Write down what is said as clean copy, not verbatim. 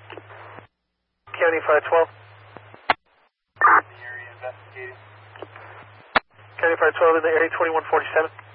County 512. In the area investigating. County 512 in the area 2147.